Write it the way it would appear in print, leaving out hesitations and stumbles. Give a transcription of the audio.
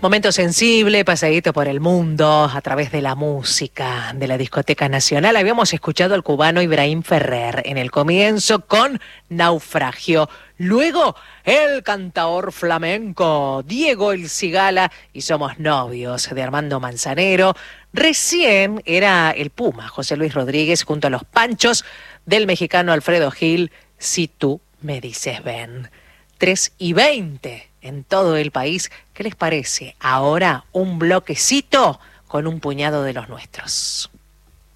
Momento sensible, paseíto por el mundo a través de la música de la Discoteca Nacional. Habíamos escuchado al cubano Ibrahim Ferrer en el comienzo con Naufragio. Luego el cantaor flamenco Diego El Cigala y Somos Novios de Armando Manzanero. Recién era el Puma José Luis Rodríguez junto a los Panchos del mexicano Alfredo Gil, Si tú me dices ven. 3:20 en todo el país. ¿Qué les parece? Ahora un bloquecito con un puñado de los nuestros.